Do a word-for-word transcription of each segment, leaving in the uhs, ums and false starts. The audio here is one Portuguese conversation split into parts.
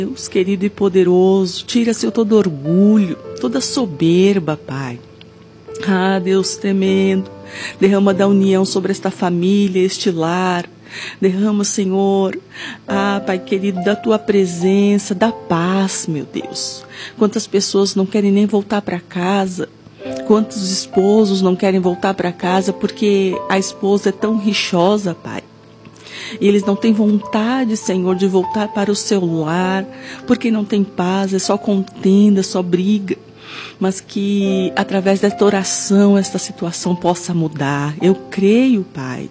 Deus querido e poderoso, tira, Senhor, todo orgulho, toda soberba, Pai. Ah, Deus tremendo, derrama da união sobre esta família, este lar. Derrama, Senhor, ah, Pai querido, da Tua presença, da paz, meu Deus. Quantas pessoas não querem nem voltar para casa, quantos esposos não querem voltar para casa porque a esposa é tão rixosa, Pai. E eles não têm vontade, Senhor, de voltar para o seu lar, porque não tem paz, é só contenda, só briga. Mas que através desta oração, esta situação possa mudar. Eu creio, Pai.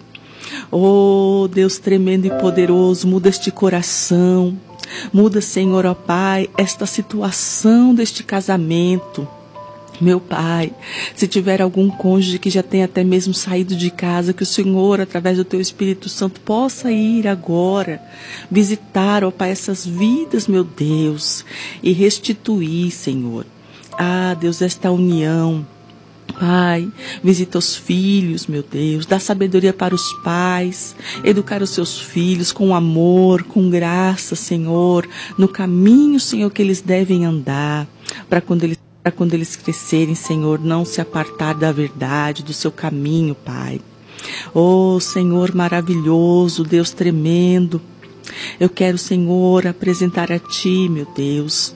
Oh, Deus tremendo e poderoso, muda este coração. Muda, Senhor, ó Pai, esta situação deste casamento. Meu Pai, se tiver algum cônjuge que já tenha até mesmo saído de casa, que o Senhor, através do Teu Espírito Santo, possa ir agora, visitar, ó Pai, essas vidas, meu Deus, e restituir, Senhor. Ah, Deus, esta união. Pai, visita os filhos, meu Deus, dá sabedoria para os pais, educar os seus filhos com amor, com graça, Senhor, no caminho, Senhor, que eles devem andar, para quando eles para quando eles crescerem, Senhor, não se apartar da verdade, do seu caminho, Pai. Oh, Senhor maravilhoso, Deus tremendo, eu quero, Senhor, apresentar a Ti, meu Deus,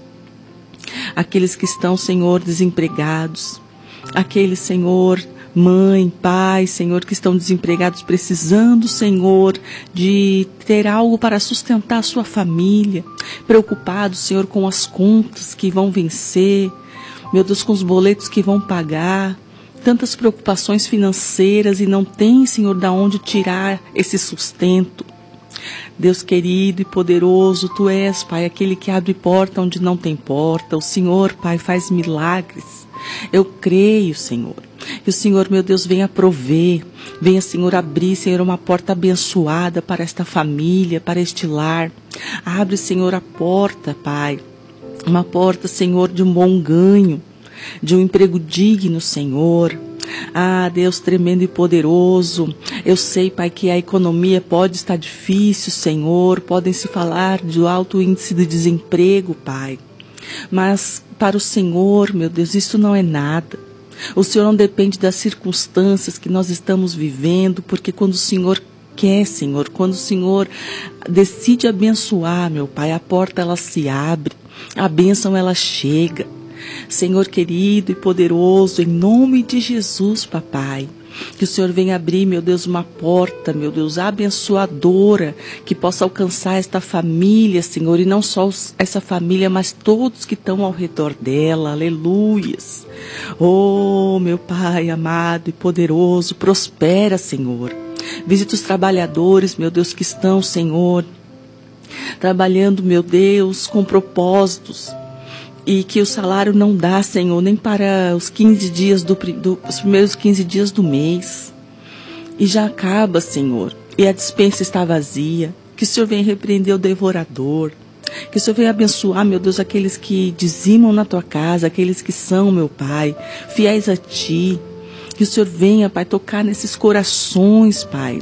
aqueles que estão, Senhor, desempregados, aqueles, Senhor, mãe, pai, Senhor, que estão desempregados, precisando, Senhor, de ter algo para sustentar a sua família, preocupados, Senhor, com as contas que vão vencer, meu Deus, com os boletos que vão pagar, tantas preocupações financeiras e não tem, Senhor, de onde tirar esse sustento. Deus querido e poderoso, Tu és, Pai, aquele que abre porta onde não tem porta. O Senhor, Pai, faz milagres. Eu creio, Senhor, que o Senhor, meu Deus, venha prover, venha, Senhor, abrir, Senhor, uma porta abençoada para esta família, para este lar. Abre, Senhor, a porta, Pai, uma porta, Senhor, de um bom ganho, de um emprego digno, Senhor. Ah, Deus tremendo e poderoso, eu sei, Pai, que a economia pode estar difícil, Senhor, podem se falar do alto índice de desemprego, Pai, mas para o Senhor, meu Deus, isso não é nada. O Senhor não depende das circunstâncias que nós estamos vivendo, porque quando o Senhor quer, Senhor, quando o Senhor decide abençoar, meu Pai, a porta ela se abre, a bênção ela chega. Senhor querido e poderoso, em nome de Jesus, Papai, que o Senhor venha abrir, meu Deus, uma porta, meu Deus, abençoadora, que possa alcançar esta família, Senhor, e não só essa família, mas todos que estão ao redor dela, aleluias. Oh, meu Pai amado e poderoso, prospera, Senhor. Visita os trabalhadores, meu Deus, que estão, Senhor, trabalhando, meu Deus, com propósitos, e que o salário não dá, Senhor, nem para os quinze dias do, do, os primeiros quinze dias do mês. E já acaba, Senhor, e a despensa está vazia. Que o Senhor venha repreender o devorador. Que o Senhor venha abençoar, meu Deus, aqueles que dizimam na Tua casa, aqueles que são, meu Pai, fiéis a Ti. Que o Senhor venha, Pai, tocar nesses corações, Pai.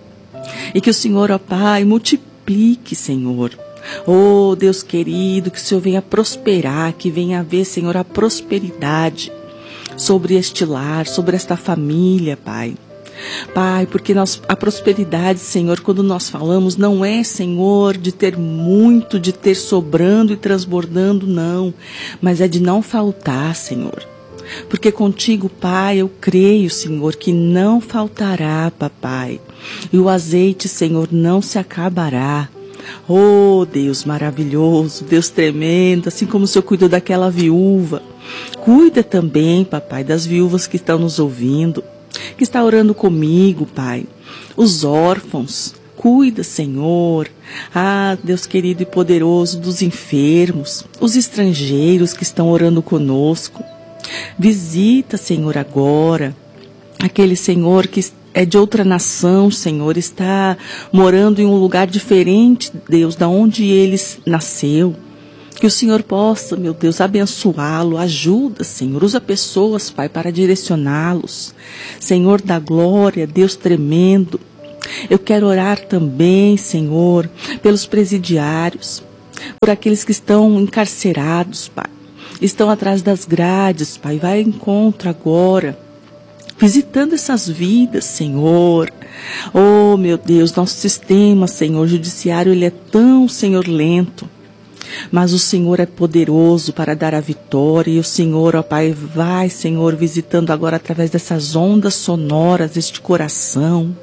E que o Senhor, ó Pai, multiplique, Senhor. Oh, Deus querido, que o Senhor venha prosperar, que venha haver, Senhor, a prosperidade sobre este lar, sobre esta família, Pai. Pai, porque nós, a prosperidade, Senhor, quando nós falamos, não é, Senhor, de ter muito, de ter sobrando e transbordando, não, mas é de não faltar, Senhor. Porque contigo, Pai, eu creio, Senhor, que não faltará, Papai, e o azeite, Senhor, não se acabará. Oh, Deus maravilhoso, Deus tremendo, assim como o Senhor cuidou daquela viúva, cuida também, Papai, das viúvas que estão nos ouvindo, que está orando comigo, Pai, os órfãos, cuida, Senhor, ah, Deus querido e poderoso, dos enfermos, os estrangeiros que estão orando conosco, visita, Senhor, agora, aquele Senhor que é de outra nação, Senhor, está morando em um lugar diferente, Deus, da onde ele nasceu. Que o Senhor possa, meu Deus, abençoá-lo, ajuda, Senhor, usa pessoas, Pai, para direcioná-los. Senhor da glória, Deus tremendo. Eu quero orar também, Senhor, pelos presidiários, por aqueles que estão encarcerados, Pai. Estão atrás das grades, Pai. Vai ao encontro agora, visitando essas vidas, Senhor. Oh, meu Deus, nosso sistema, Senhor, judiciário, ele é tão, Senhor, lento. Mas o Senhor é poderoso para dar a vitória. E o Senhor, ó Pai, vai, Senhor, visitando agora através dessas ondas sonoras este coração.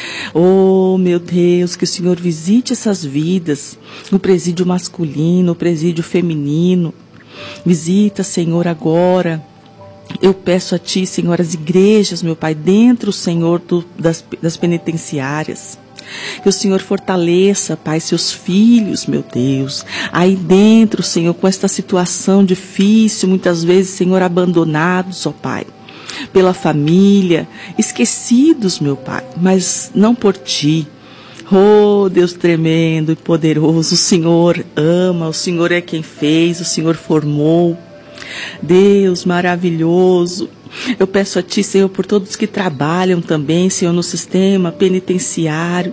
Oh, meu Deus, que o Senhor visite essas vidas, no presídio masculino, no presídio feminino. Visita, Senhor, agora. Eu peço a Ti, Senhor, as igrejas, meu Pai, dentro, Senhor, do, das, das penitenciárias. Que o Senhor fortaleça, Pai, seus filhos, meu Deus, aí dentro, Senhor, com esta situação difícil, muitas vezes, Senhor, abandonados, ó Pai, pela família, esquecidos, meu Pai, mas não por Ti. Oh, Deus tremendo e poderoso, o Senhor ama, o Senhor é quem fez, o Senhor formou. Deus maravilhoso, eu peço a Ti, Senhor, por todos que trabalham também, Senhor, no sistema penitenciário.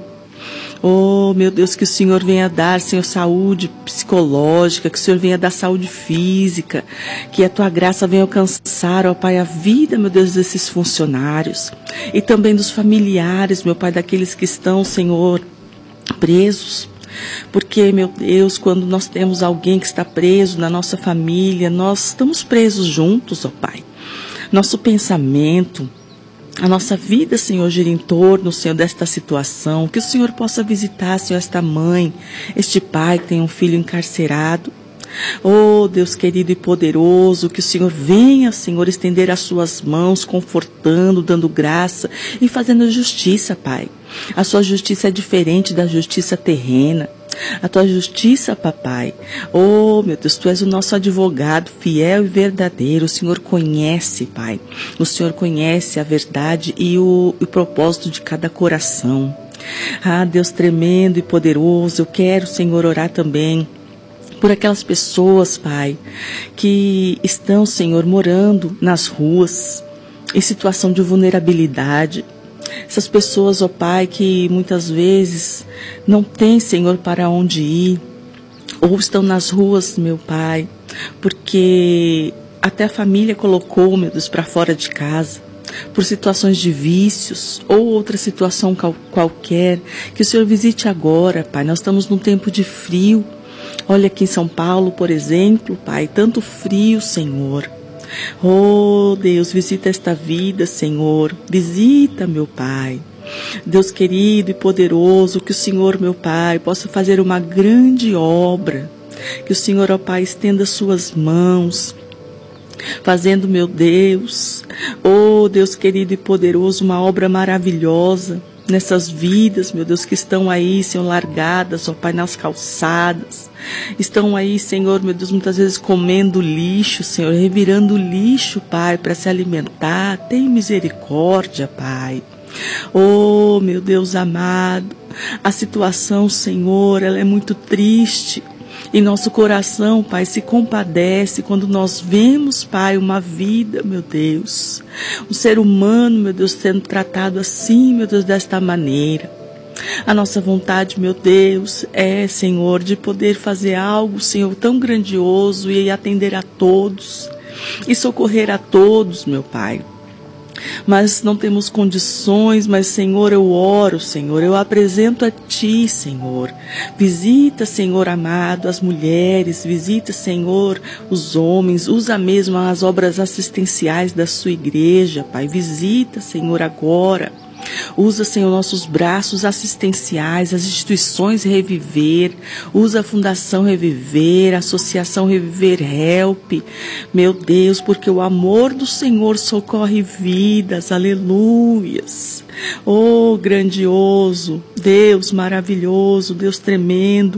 Oh, meu Deus, que o Senhor venha dar, Senhor, saúde psicológica, que o Senhor venha dar saúde física, que a Tua graça venha alcançar, ó Pai, a vida, meu Deus, desses funcionários e também dos familiares, meu Pai, daqueles que estão, Senhor, presos. Porque, meu Deus, quando nós temos alguém que está preso na nossa família, nós estamos presos juntos, ó Pai. Nosso pensamento, a nossa vida, Senhor, gira em torno, Senhor, desta situação. Que o Senhor possa visitar, Senhor, esta mãe, este pai que tem um filho encarcerado. Oh, Deus querido e poderoso, que o Senhor venha, Senhor, estender as suas mãos, confortando, dando graça e fazendo justiça, Pai. A sua justiça é diferente da justiça terrena. A tua justiça, papai. Oh, meu Deus, tu és o nosso advogado fiel e verdadeiro. O Senhor conhece, Pai. O Senhor conhece a verdade e o, o propósito de cada coração. Ah, Deus tremendo e poderoso, eu quero, Senhor, orar também por aquelas pessoas, Pai, que estão, Senhor, morando nas ruas, em situação de vulnerabilidade. Essas pessoas, ó Pai, que muitas vezes não têm, Senhor, para onde ir, ou estão nas ruas, meu Pai, porque até a família colocou, meu Deus, para fora de casa, por situações de vícios ou outra situação qualquer. Que o Senhor visite agora, Pai. Nós estamos num tempo de frio. Olha aqui em São Paulo, por exemplo, Pai, tanto frio, Senhor. Oh, Deus, visita esta vida, Senhor. Visita, meu Pai. Deus querido e poderoso, que o Senhor, meu Pai, possa fazer uma grande obra. Que o Senhor, ó Pai, estenda suas mãos, fazendo, meu Deus, oh, Deus querido e poderoso, uma obra maravilhosa nessas vidas, meu Deus, que estão aí, Senhor, largadas, ó Pai, nas calçadas. Estão aí, Senhor, meu Deus, muitas vezes comendo lixo, Senhor, revirando lixo, Pai, para se alimentar. Tem misericórdia, Pai. Oh, meu Deus amado, a situação, Senhor, ela é muito triste. E nosso coração, Pai, se compadece quando nós vemos, Pai, uma vida, meu Deus, um ser humano, meu Deus, sendo tratado assim, meu Deus, desta maneira. A nossa vontade, meu Deus, é, Senhor, de poder fazer algo, Senhor, tão grandioso e atender a todos e socorrer a todos, meu Pai. Mas não temos condições, mas, Senhor, eu oro, Senhor, eu apresento a Ti, Senhor. Visita, Senhor amado, as mulheres, visita, Senhor, os homens, usa mesmo as obras assistenciais da sua igreja, Pai. Visita, Senhor, agora. Usa, Senhor, nossos braços assistenciais, as instituições Reviver, usa a Fundação Reviver, a Associação Reviver Help, meu Deus, porque o amor do Senhor socorre vidas, aleluias. Oh, grandioso, Deus maravilhoso, Deus tremendo.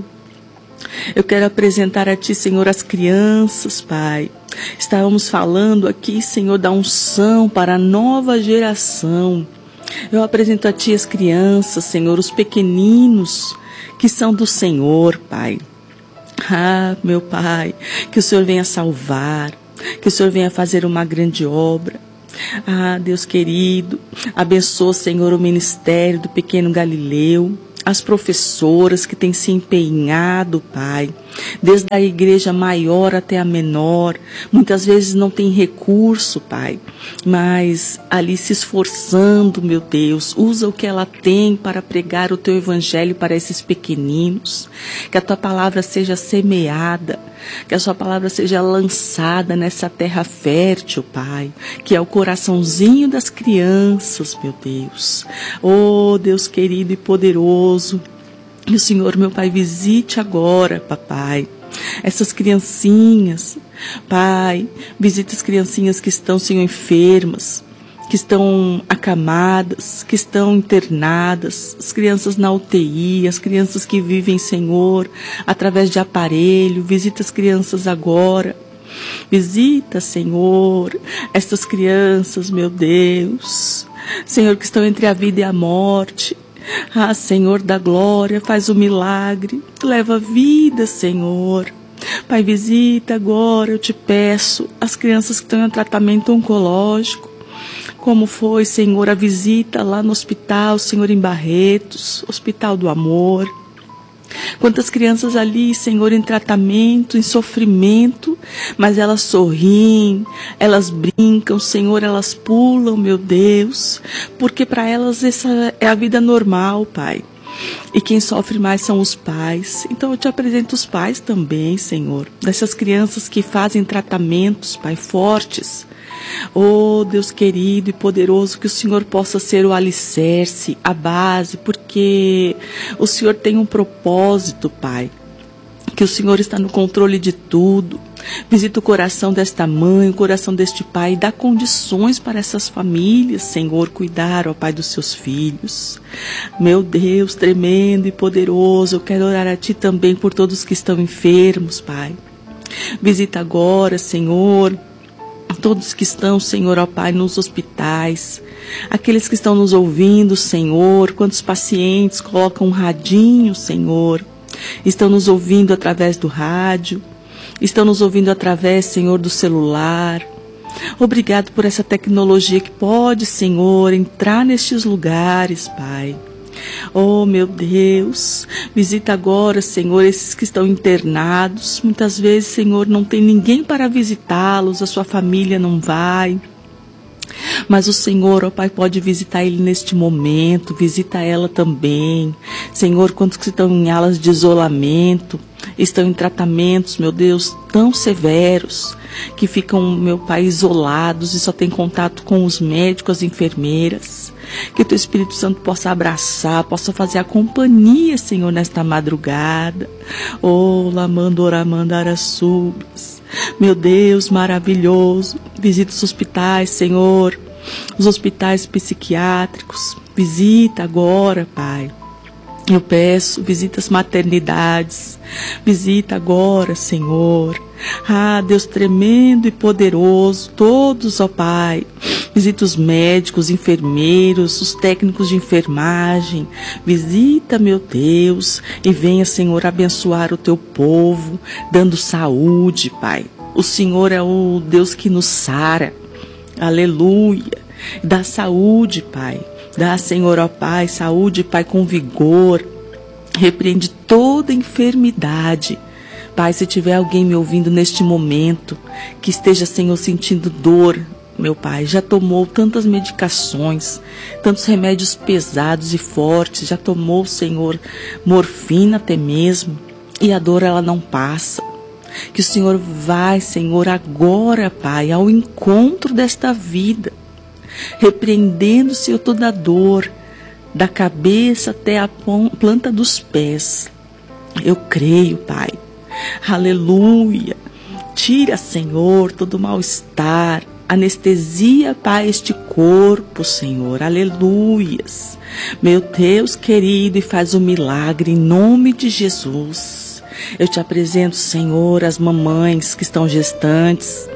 Eu quero apresentar a Ti, Senhor, as crianças, Pai. Estávamos falando aqui, Senhor, da unção para a nova geração. Eu apresento a Ti as crianças, Senhor, os pequeninos que são do Senhor, Pai. Ah, meu Pai, que o Senhor venha salvar, que o Senhor venha fazer uma grande obra. Ah, Deus querido, abençoa, Senhor, o ministério do pequeno Galileu. as professoras que têm se empenhado, Pai, desde a igreja maior até a menor, muitas vezes não tem recurso, Pai, mas ali se esforçando, meu Deus, usa o que ela tem para pregar o Teu Evangelho para esses pequeninos, que a Tua palavra seja semeada, que a Sua palavra seja lançada nessa terra fértil, Pai, que é o coraçãozinho das crianças, meu Deus. Oh, Deus querido e poderoso, que o Senhor, meu Pai, visite agora, papai, essas criancinhas, Pai, visita as criancinhas que estão, Senhor, enfermas, que estão acamadas, que estão internadas, as crianças na U T I, as crianças que vivem, Senhor, através de aparelho. Visita as crianças agora. Visita, Senhor, essas crianças, meu Deus, Senhor, que estão entre a vida e a morte. Ah, Senhor da glória, faz o milagre, leva vida, Senhor. Pai, visita agora, eu te peço, as crianças que estão em tratamento oncológico. Como foi, Senhor, a visita lá no hospital, Senhor, em Barretos, Hospital do Amor. Quantas crianças ali, Senhor, em tratamento, em sofrimento, mas elas sorriem, elas brincam, Senhor, elas pulam, meu Deus, porque para elas essa é a vida normal, Pai. E quem sofre mais são os pais. Então eu te apresento os pais também, Senhor, dessas crianças que fazem tratamentos, Pai, fortes. Oh, Deus querido e poderoso, que o Senhor possa ser o alicerce, a base, porque o Senhor tem um propósito, Pai, que o Senhor está no controle de tudo. Visita o coração desta mãe, o coração deste pai, e dá condições para essas famílias, Senhor, cuidar, ó Pai, dos seus filhos. Meu Deus, tremendo e poderoso, eu quero orar a Ti também por todos que estão enfermos, Pai. Visita agora, Senhor, todos que estão, Senhor, ó Pai, nos hospitais, aqueles que estão nos ouvindo, Senhor, quantos pacientes colocam um radinho, Senhor, estão nos ouvindo através do rádio, estão nos ouvindo através, Senhor, do celular. Obrigado por essa tecnologia que pode, Senhor, entrar nestes lugares, Pai. Oh, meu Deus, visita agora, Senhor, esses que estão internados. Muitas vezes, Senhor, não tem ninguém para visitá-los, a sua família não vai. Mas o Senhor, ó Pai, pode visitar ele neste momento, visita ela também. Senhor, quantos que estão em alas de isolamento, estão em tratamentos, meu Deus, tão severos, que ficam, meu Pai, isolados e só tem contato com os médicos, as enfermeiras. Que o Teu Espírito Santo possa abraçar, possa fazer a companhia, Senhor, nesta madrugada. Oh, Lamandora-mandara-subas. Meu Deus, maravilhoso. Visita os hospitais, Senhor, os hospitais psiquiátricos. Visita agora, Pai. Eu peço, visita as maternidades, visita agora, Senhor. Ah, Deus tremendo e poderoso, todos, ó Pai. Visita os médicos, enfermeiros, os técnicos de enfermagem. Visita, meu Deus, e venha, Senhor, abençoar o Teu povo, dando saúde, Pai. O Senhor é o Deus que nos sara. Aleluia. Dá saúde, Pai. Dá, Senhor, ó Pai, saúde, Pai, com vigor. Repreende toda enfermidade. Pai, se tiver alguém me ouvindo neste momento, que esteja, Senhor, sentindo dor, meu Pai, já tomou tantas medicações, tantos remédios pesados e fortes, já tomou, Senhor, morfina até mesmo, e a dor ela não passa. Que o Senhor vai, Senhor, agora, Pai, ao encontro desta vida, repreendendo, Senhor, toda a dor, da cabeça até a planta dos pés. Eu creio, Pai. Aleluia. Tira, Senhor, todo mal-estar. Anestesia, Pai, este corpo, Senhor. Aleluias. Meu Deus querido, e faz um milagre em nome de Jesus. Eu te apresento, Senhor, as mamães que estão gestantes.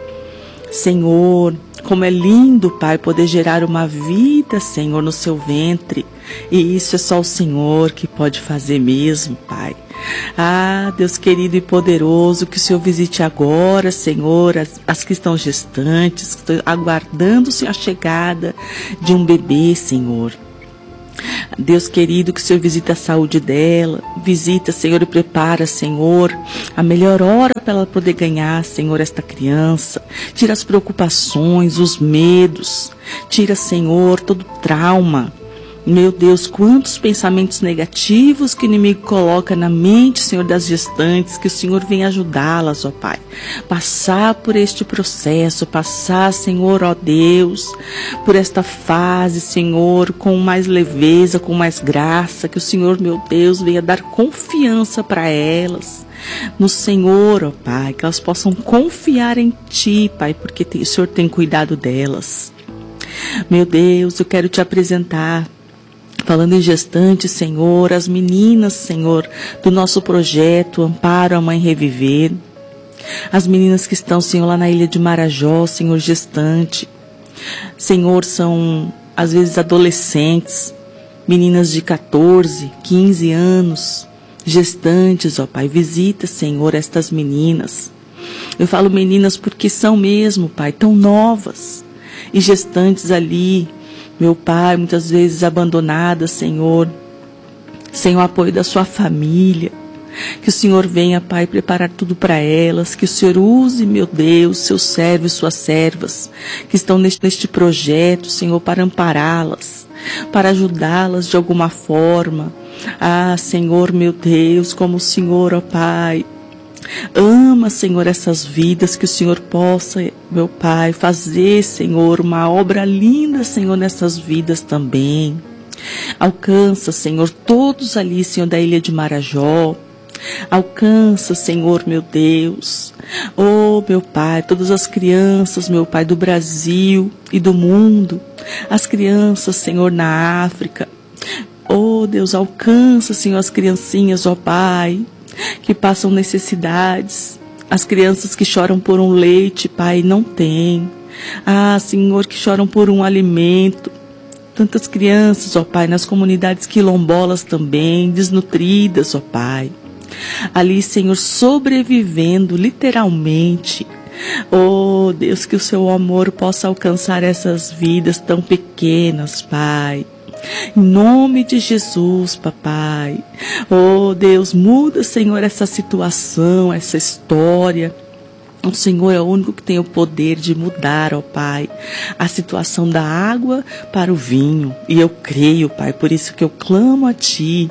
Senhor, como é lindo, Pai, poder gerar uma vida, Senhor, no seu ventre. E isso é só o Senhor que pode fazer mesmo, Pai. Ah, Deus querido e poderoso, que o Senhor visite agora, Senhor, as, as que estão gestantes, que estão aguardando, Senhor, a chegada de um bebê, Senhor. Deus querido, que o Senhor visita a saúde dela, visita, Senhor, e prepara, Senhor, a melhor hora para ela poder ganhar, Senhor, esta criança. Tira as preocupações, os medos, tira, Senhor, todo trauma. Meu Deus, quantos pensamentos negativos que o inimigo coloca na mente, Senhor, das gestantes, que o Senhor venha ajudá-las, ó Pai. Passar por este processo, passar, Senhor, ó Deus, por esta fase, Senhor, com mais leveza, com mais graça, que o Senhor, meu Deus, venha dar confiança para elas. No Senhor, ó Pai, que elas possam confiar em Ti, Pai, porque o Senhor tem cuidado delas. Meu Deus, eu quero Te apresentar, falando em gestante, Senhor, as meninas, Senhor, do nosso projeto Amparo a Mãe Reviver. As meninas que estão, Senhor, lá na ilha de Marajó, Senhor, gestante. Senhor, são, às vezes, adolescentes, meninas de quatorze, quinze anos, gestantes, ó Pai. Visita, Senhor, estas meninas. Eu falo meninas porque são mesmo, Pai, tão novas. E gestantes ali, meu Pai, muitas vezes abandonadas, Senhor, sem o apoio da sua família. Que o Senhor venha, Pai, preparar tudo para elas. Que o Senhor use, meu Deus, seus servos e suas servas que estão neste, neste projeto, Senhor, para ampará-las, para ajudá-las de alguma forma. Ah, Senhor, meu Deus, como o Senhor, ó Pai, ama, Senhor, essas vidas, que o Senhor possa, meu Pai, fazer, Senhor, uma obra linda, Senhor, nessas vidas também. Alcança, Senhor, todos ali, Senhor, da ilha de Marajó. Alcança, Senhor, meu Deus. Oh, meu Pai, todas as crianças, meu Pai, do Brasil e do mundo. As crianças, Senhor, na África. Oh, Deus, alcança, Senhor, as criancinhas, ó Pai, que passam necessidades, as crianças que choram por um leite, Pai, não tem. Ah, Senhor, que choram por um alimento. Tantas crianças, ó Pai, nas comunidades quilombolas também, desnutridas, ó Pai. Ali, Senhor, sobrevivendo, literalmente. Oh, Deus, que o seu amor possa alcançar essas vidas tão pequenas, Pai. Em nome de Jesus, papai. Oh, Deus, muda, Senhor, essa situação, essa história. O Senhor é o único que tem o poder de mudar, ó Pai, a situação da água para o vinho. E eu creio, Pai, por isso que eu clamo a Ti.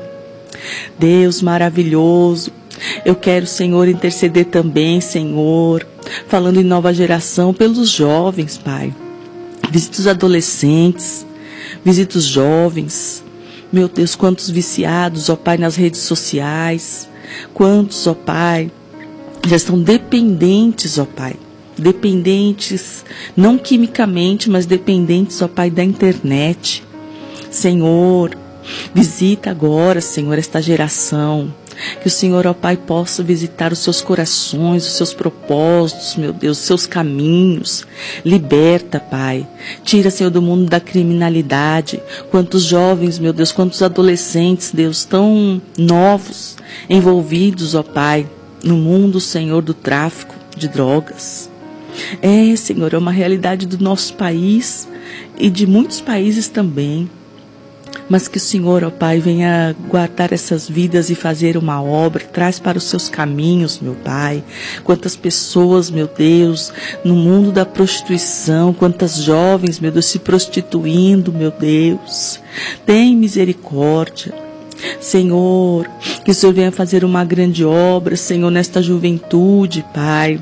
Deus maravilhoso, eu quero, Senhor, interceder também, Senhor, falando em nova geração, pelos jovens, Pai. Visita os adolescentes, visita os jovens. Meu Deus, quantos viciados, ó Pai, nas redes sociais. Quantos, ó Pai, já estão dependentes, ó Pai. Dependentes, não quimicamente, mas dependentes, ó Pai, da internet. Senhor, visita agora, Senhor, esta geração. Que o Senhor, ó Pai, possa visitar os seus corações, os seus propósitos, meu Deus, os seus caminhos. Liberta, Pai. Tira, Senhor, do mundo da criminalidade. Quantos jovens, meu Deus, quantos adolescentes, Deus, tão novos, envolvidos, ó Pai, no mundo, Senhor, do tráfico de drogas. É, Senhor, é uma realidade do nosso país e de muitos países também. Mas que o Senhor, ó Pai, venha guardar essas vidas e fazer uma obra, traz para os seus caminhos, meu Pai. Quantas pessoas, meu Deus, no mundo da prostituição, quantas jovens, meu Deus, se prostituindo, meu Deus. Tem misericórdia. Senhor, que o Senhor venha fazer uma grande obra, Senhor, nesta juventude, Pai.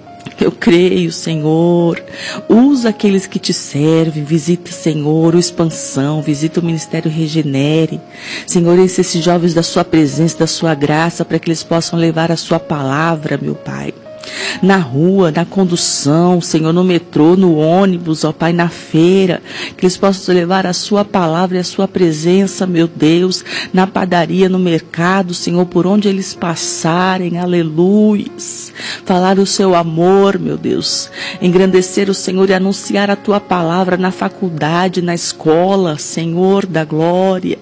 Eu creio, Senhor, usa aqueles que te servem, visita, Senhor, o Expansão, visita o Ministério Regenere. Senhor, enche esses jovens da sua presença, da sua graça, para que eles possam levar a sua palavra, meu Pai. Na rua, na condução, Senhor, no metrô, no ônibus, ó Pai, na feira, que eles possam levar a sua palavra e a sua presença, meu Deus, na padaria, no mercado, Senhor, por onde eles passarem, aleluias, falar o seu amor, meu Deus, engrandecer o Senhor e anunciar a tua palavra na faculdade, na escola, Senhor da glória.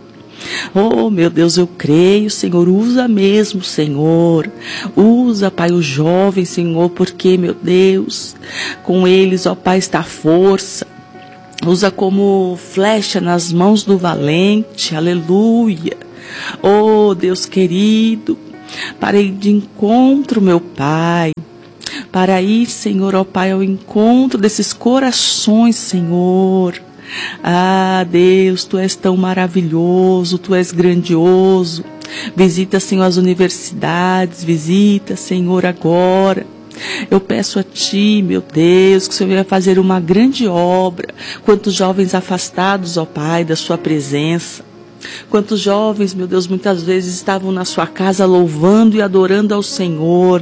Oh, meu Deus, eu creio, Senhor, usa mesmo, Senhor, usa, Pai, o jovem, Senhor, porque, meu Deus, com eles, ó Pai, está a força, Usa como flecha nas mãos do valente, aleluia. Oh, Deus querido, para ir de encontro, meu Pai, para ir, Senhor, ó Pai, ao encontro desses corações, Senhor. Ah, Deus, Tu és tão maravilhoso, Tu és grandioso. Visita, Senhor, as universidades, visita, Senhor, agora. Eu peço a Ti, meu Deus, que o Senhor venha fazer uma grande obra. Quantos jovens afastados, ó Pai, da Sua presença. Quantos jovens, meu Deus, muitas vezes estavam na Sua casa louvando e adorando ao Senhor.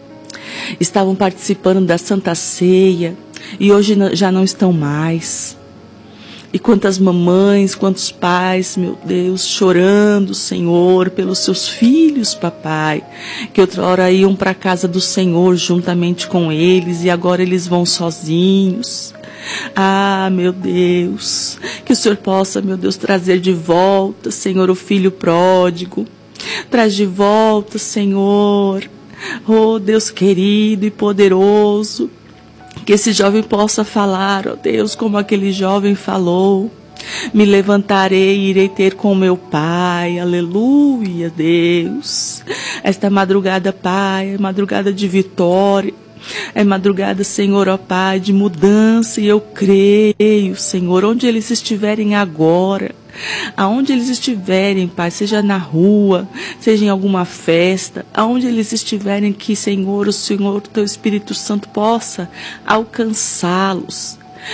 Estavam participando da Santa Ceia e hoje já não estão mais. E quantas mamães, quantos pais, meu Deus, chorando, Senhor, pelos seus filhos, papai, que outra hora iam para a casa do Senhor juntamente com eles e agora eles vão sozinhos. Ah, meu Deus, que o Senhor possa, meu Deus, trazer de volta, Senhor, o filho pródigo. Traz de volta, Senhor, oh Deus querido e poderoso. Que esse jovem possa falar, ó Deus, como aquele jovem falou. Me levantarei e irei ter com meu Pai. Aleluia, Deus. Esta madrugada, Pai, é madrugada de vitória. É madrugada, Senhor, ó Pai, de mudança. E eu creio, Senhor, onde eles estiverem agora, aonde eles estiverem, Pai, seja na rua, seja em alguma festa, aonde eles estiverem, que, Senhor, o Senhor, o Teu Espírito Santo possa alcançá-los.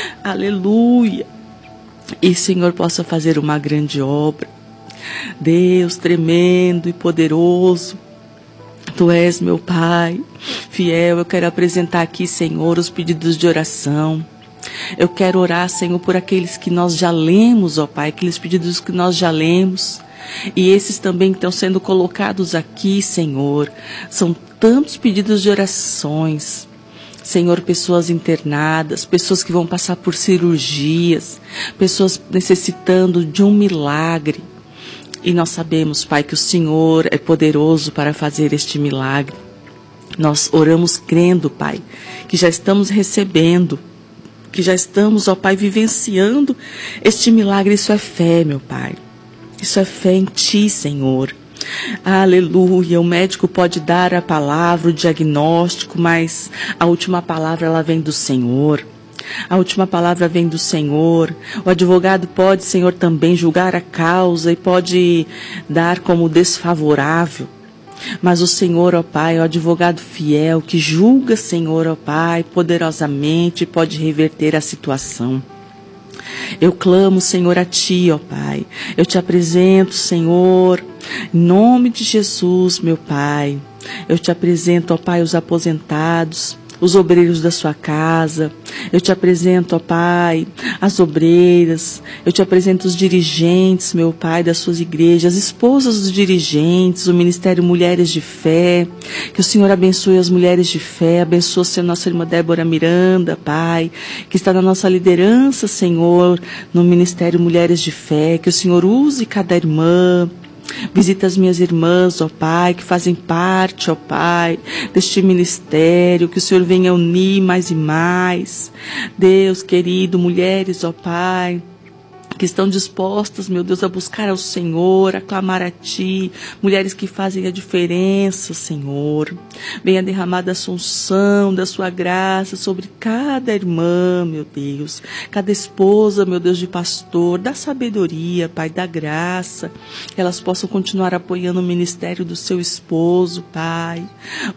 Aleluia. E, Senhor, possa fazer uma grande obra. Deus tremendo e poderoso, Tu és meu Pai fiel. Eu quero apresentar aqui, Senhor, os pedidos de oração. Eu quero orar, Senhor, por aqueles que nós já lemos, ó Pai, aqueles pedidos que nós já lemos. E esses também que estão sendo colocados aqui, Senhor. São tantos pedidos de orações. Senhor, pessoas internadas, pessoas que vão passar por cirurgias, pessoas necessitando de um milagre. E nós sabemos, Pai, que o Senhor é poderoso para fazer este milagre. Nós oramos crendo, Pai, que já estamos recebendo, que já estamos, ó Pai, vivenciando este milagre. Isso é fé, meu Pai. Isso é fé em Ti, Senhor. Aleluia. O médico pode dar a palavra, o diagnóstico, mas a última palavra ela vem do Senhor. A última palavra vem do Senhor. O advogado pode, Senhor, também julgar a causa e pode dar como desfavorável. Mas o Senhor, ó Pai, é o advogado fiel que julga, Senhor, ó Pai, poderosamente pode reverter a situação. Eu clamo, Senhor, a Ti, ó Pai. Eu te apresento, Senhor, em nome de Jesus, meu Pai. Eu te apresento, ó Pai, os aposentados, os obreiros da sua casa. Eu te apresento, ó Pai, as obreiras. Eu te apresento os dirigentes, meu Pai, das suas igrejas, as esposas dos dirigentes, o Ministério Mulheres de Fé. Que o Senhor abençoe as mulheres de fé, abençoe a nossa irmã Débora Miranda, Pai, que está na nossa liderança, Senhor, no Ministério Mulheres de Fé. Que o Senhor use cada irmã. Visita as minhas irmãs, ó Pai, que fazem parte, ó Pai, deste ministério, que o Senhor venha unir mais e mais. Deus querido, mulheres, ó Pai, que estão dispostas, meu Deus, a buscar ao Senhor, a clamar a Ti, mulheres que fazem a diferença, Senhor. Venha derramar da assunção, da Sua graça sobre cada irmã, meu Deus, cada esposa, meu Deus, de pastor, da sabedoria, Pai, da graça, que elas possam continuar apoiando o ministério do seu esposo, Pai.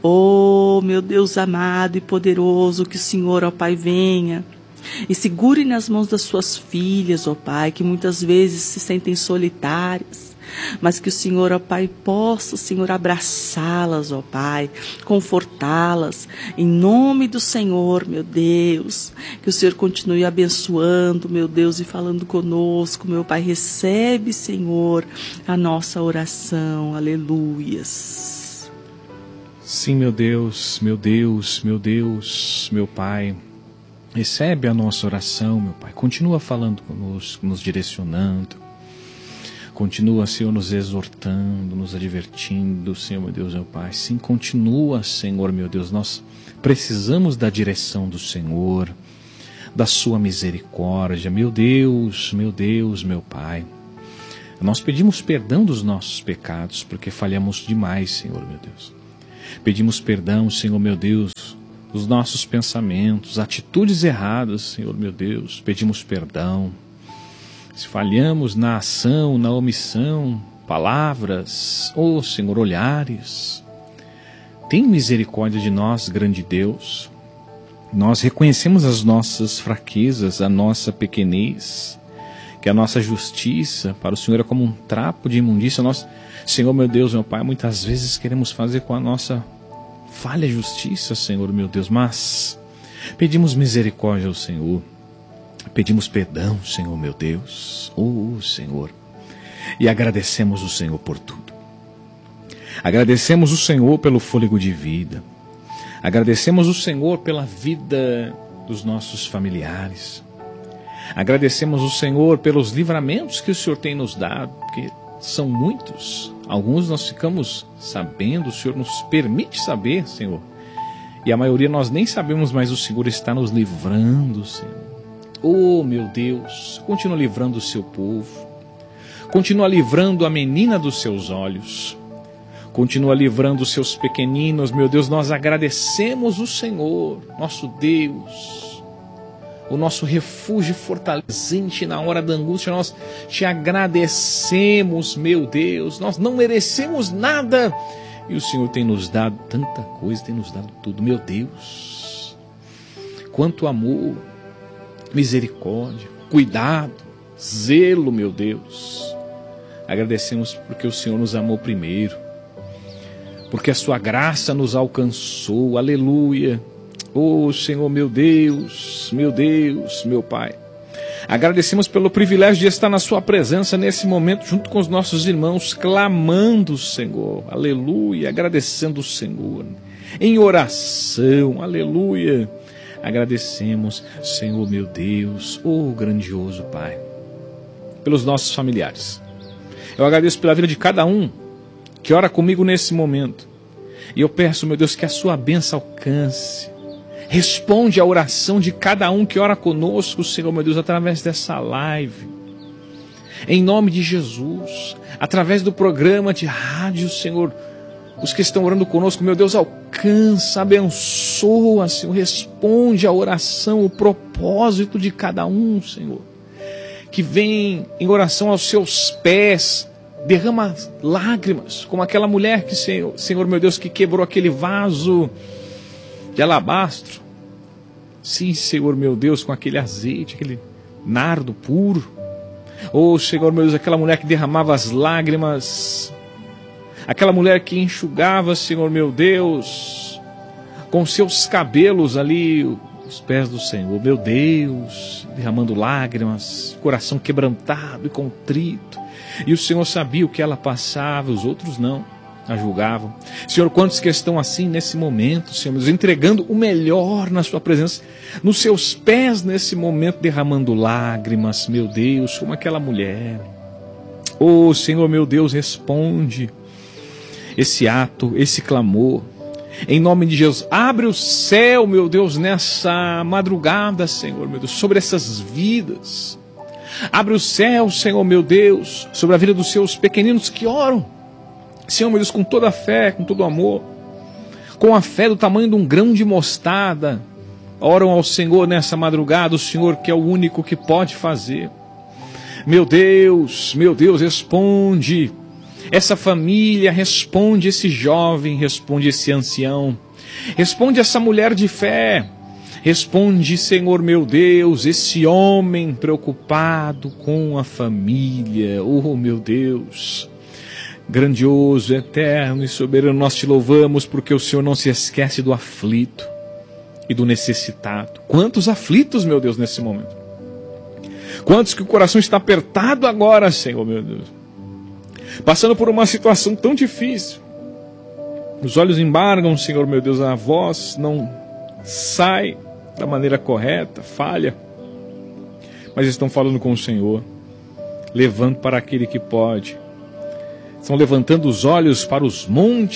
Oh, meu Deus amado e poderoso, que o Senhor, ó Pai, venha e segure nas mãos das suas filhas, ó Pai, que muitas vezes se sentem solitárias, mas que o Senhor, ó Pai, possa, Senhor, abraçá-las, ó Pai, confortá-las, em nome do Senhor, meu Deus. Que o Senhor continue abençoando, meu Deus, e falando conosco, meu Pai. Recebe, Senhor, a nossa oração. Aleluias. Sim, meu Deus, meu Deus, meu Deus, meu Pai. Recebe a nossa oração, meu Pai. Continua falando conosco, nos direcionando. Continua, Senhor, nos exortando, nos advertindo, Senhor, meu Deus, meu Pai. Sim, continua, Senhor, meu Deus. Nós precisamos da direção do Senhor, da sua misericórdia. Meu Deus, meu Deus, meu Pai, nós pedimos perdão dos nossos pecados, porque falhamos demais, Senhor, meu Deus. Pedimos perdão, Senhor, meu Deus, dos nossos pensamentos, atitudes erradas, Senhor, meu Deus. Pedimos perdão. Se falhamos na ação, na omissão, palavras, ou, Senhor, olhares, tem misericórdia de nós, grande Deus. Nós reconhecemos as nossas fraquezas, a nossa pequenez, que a nossa justiça para o Senhor é como um trapo de imundícia. Nós, Senhor, meu Deus, meu Pai, muitas vezes queremos fazer com a nossa falha justiça, Senhor, meu Deus, mas pedimos misericórdia ao Senhor, pedimos perdão, Senhor, meu Deus, oh, Senhor, e agradecemos o Senhor por tudo. Agradecemos o Senhor pelo fôlego de vida. Agradecemos o Senhor pela vida dos nossos familiares. Agradecemos o Senhor pelos livramentos que o Senhor tem nos dado, porque são muitos. Alguns nós ficamos sabendo, o Senhor nos permite saber, Senhor. E a maioria nós nem sabemos, mas o Senhor está nos livrando, Senhor. Oh, meu Deus, continua livrando o seu povo. Continua livrando a menina dos seus olhos. Continua livrando os seus pequeninos, meu Deus. Nós agradecemos o Senhor, nosso Deus, o nosso refúgio fortalecente na hora da angústia. Nós te agradecemos, meu Deus. Nós não merecemos nada e o Senhor tem nos dado tanta coisa, tem nos dado tudo, meu Deus. Quanto amor, misericórdia, cuidado, zelo, meu Deus. Agradecemos porque o Senhor nos amou primeiro, porque a sua graça nos alcançou, aleluia. Oh, Senhor, meu Deus, meu Deus, meu Pai. Agradecemos pelo privilégio de estar na sua presença nesse momento, junto com os nossos irmãos, clamando, Senhor, aleluia, agradecendo o Senhor, em oração, aleluia. Agradecemos, Senhor, meu Deus, oh, grandioso Pai, pelos nossos familiares. Eu agradeço pela vida de cada um que ora comigo nesse momento. E eu peço, meu Deus, que a sua bênção alcance. Responde a oração de cada um que ora conosco, Senhor, meu Deus, através dessa live. Em nome de Jesus, através do programa de rádio, Senhor, os que estão orando conosco, meu Deus, alcança, abençoa, Senhor, responde a oração, o propósito de cada um, Senhor, que vem em oração aos seus pés, derrama lágrimas, como aquela mulher que, Senhor, Senhor meu Deus, que quebrou aquele vaso de alabastro. Sim, Senhor meu Deus, com aquele azeite, aquele nardo puro. Oh, Senhor meu Deus, aquela mulher que derramava as lágrimas, aquela mulher que enxugava, Senhor meu Deus, com seus cabelos ali, os pés do Senhor, meu Deus, derramando lágrimas, coração quebrantado e contrito. E o Senhor sabia o que ela passava, os outros não a julgavam. Senhor, quantos que estão assim nesse momento, Senhor, entregando o melhor na sua presença, nos seus pés nesse momento, derramando lágrimas, meu Deus, como aquela mulher. Oh, Senhor, meu Deus, responde esse ato, esse clamor. Em nome de Jesus, abre o céu, meu Deus, nessa madrugada, Senhor, meu Deus, sobre essas vidas. Abre o céu, Senhor, meu Deus, sobre a vida dos seus pequeninos que oram. Senhor, meu Deus, com toda a fé, com todo o amor, com a fé do tamanho de um grão de mostarda, oram ao Senhor nessa madrugada, o Senhor que é o único que pode fazer. Meu Deus, meu Deus, responde essa família, responde esse jovem, responde esse ancião, responde essa mulher de fé, responde, Senhor meu Deus, esse homem preocupado com a família. Oh, meu Deus, grandioso, eterno e soberano, nós te louvamos porque o Senhor não se esquece do aflito e do necessitado. Quantos aflitos, meu Deus, nesse momento. Quantos que o coração está apertado agora, Senhor, meu Deus, passando por uma situação tão difícil. Os olhos embargam, Senhor, meu Deus, a voz não sai da maneira correta, falha, mas estão falando com o Senhor, levando para aquele que pode. Estão levantando os olhos para os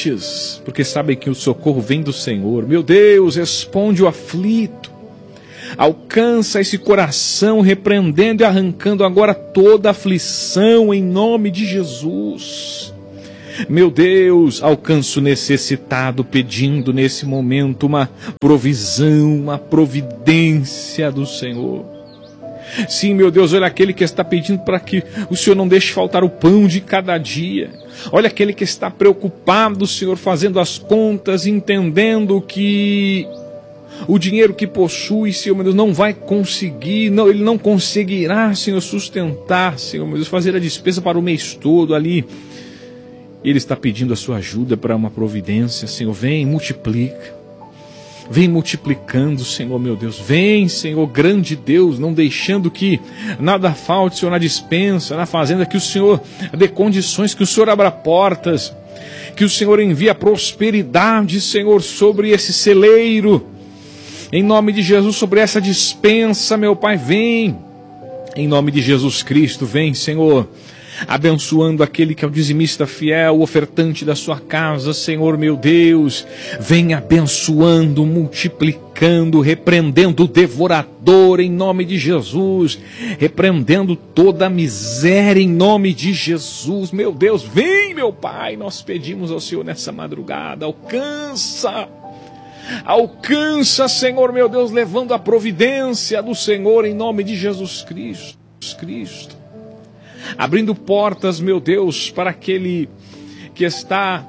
montes, porque sabem que o socorro vem do Senhor. Meu Deus, responde o aflito, Alcança esse coração, repreendendo e arrancando agora toda aflição em nome de Jesus. Meu Deus, alcança o necessitado pedindo nesse momento uma provisão, uma providência do Senhor. Sim, meu Deus, olha aquele que está pedindo para que o Senhor não deixe faltar o pão de cada dia. Olha aquele que está preocupado, Senhor, fazendo as contas, entendendo que o dinheiro que possui, Senhor, meu Deus, não vai conseguir, não, ele não conseguirá, Senhor, sustentar, Senhor, meu Deus, fazer a despesa para o mês todo ali. Ele está pedindo a sua ajuda para uma providência, Senhor, vem, multiplica. Vem multiplicando, Senhor, meu Deus. Vem, Senhor, grande Deus, não deixando que nada falte, Senhor, na despensa, na fazenda, que o Senhor dê condições, que o Senhor abra portas, que o Senhor envie a prosperidade, Senhor, sobre esse celeiro. Em nome de Jesus, sobre essa despensa, meu Pai, vem. Em nome de Jesus Cristo, vem, Senhor, abençoando aquele que é o dizimista fiel, o ofertante da sua casa, Senhor meu Deus, vem abençoando, multiplicando, repreendendo o devorador em nome de Jesus, repreendendo toda a miséria em nome de Jesus, meu Deus, vem meu Pai, nós pedimos ao Senhor nessa madrugada, alcança, alcança Senhor meu Deus, levando a providência do Senhor em nome de Jesus Cristo, Cristo. Abrindo portas, meu Deus, para aquele que está